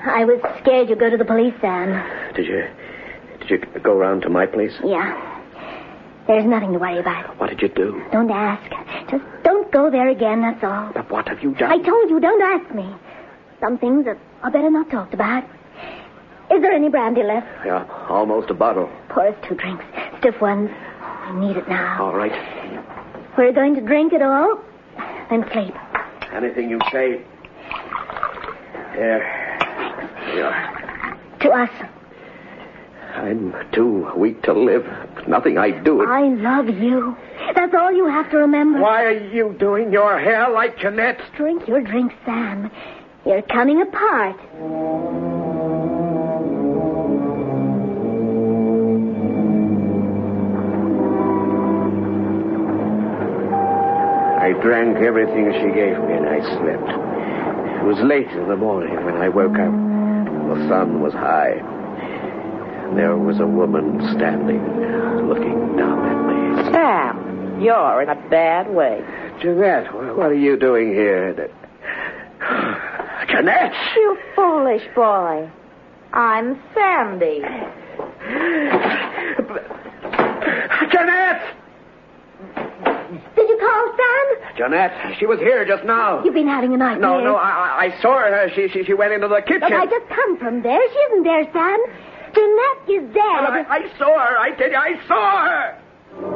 I was scared you'd go to the police, Sam. Did you go around to my place? Yeah. There's nothing to worry about. What did you do? Don't ask. Just don't go there again, that's all. But what have you done? I told you, don't ask me. Some things are better not talked about. Is there any brandy left? Yeah, almost a bottle. Pour us 2 drinks. Stiff ones. We need it now. All right. We're going to drink it all, then sleep. Anything you say. Here. To us. I'm too weak to live. Nothing I do. I love you. That's all you have to remember. Why are you doing your hair like Jeanette? Drink your drink, Sam. You're coming apart. I drank everything she gave me and I slept. It was late in the morning when I woke up. The sun was high. There was a woman standing, looking down at me. Sam, you're in a bad way. Jeanette, what are you doing here? Jeanette! You foolish boy. I'm Sandy. Jeanette! Did you call, Sam? Jeanette, she was here just now. You've been having a nightmare. No, I saw her. She went into the kitchen. But I just come from there. She isn't there, Sam. Jeanette is dead. I saw her. I tell you, I saw her.